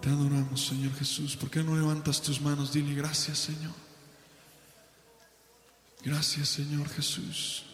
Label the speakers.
Speaker 1: Te adoramos, Señor Jesús. ¿Por qué no levantas tus manos? Dile gracias, Señor. Gracias, Señor Jesús.